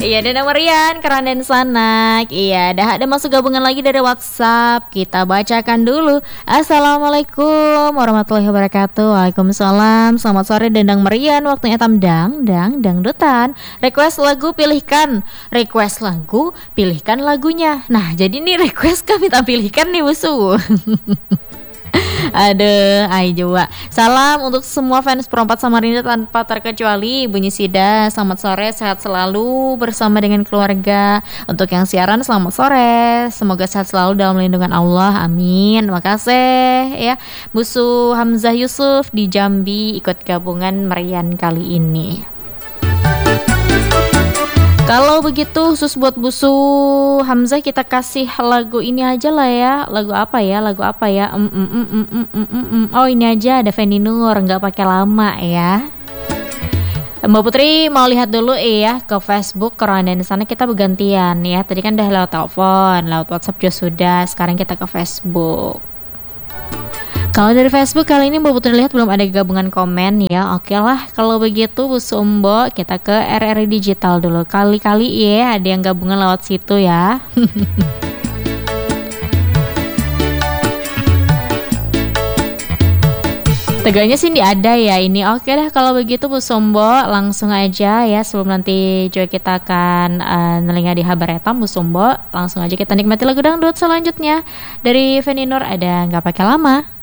Iya, Dana Marian, keren dan sanak. Iya, dah ada masuk gabungan lagi dari WhatsApp. Kita bacakan dulu. Assalamualaikum warahmatullahi wabarakatuh. Waalaikumsalam. Selamat sore Dendang Marian. Waktunya dangdutan. Request lagu pilihkan. Request lagu pilihkan lagunya. Nah, jadi nih request kami tak pilihkan nih musuh. Aduh, ayo coba. Salam untuk semua fans Perempat Samarinda tanpa terkecuali. Bunyi Sida, selamat sore, sehat selalu bersama dengan keluarga. Untuk yang siaran, selamat sore. Semoga sehat selalu dalam lindungan Allah. Amin. Makasih ya. Musuh Hamzah Yusuf di Jambi ikut gabungan merian kali ini. Kalau begitu khusus buat Busu Hamzah kita kasih lagu ini aja lah ya. Lagu apa ya? Oh ini aja ada Feni Nur, nggak pakai lama ya. Mbak Putri mau lihat dulu ya ke Facebook karena di sana kita bergantian ya. Tadi kan udah lewat telepon, lewat WhatsApp juga sudah. Sekarang kita ke Facebook. Kalau dari Facebook kali ini Mbak Putri lihat belum ada gabungan komen ya. Oke lah kalau begitu Bu Sumbo kita ke RRI Digital dulu. Kali-kali ya ada yang gabungan lewat situ ya. Teganya sih ada ya ini. Oke dah kalau begitu Bu Sombo langsung aja ya sebelum nanti juga kita akan nelinga di Habaretam Bu Sombo langsung aja kita nikmati lagu dangdut selanjutnya dari Feni Nur ada nggak pakai lama.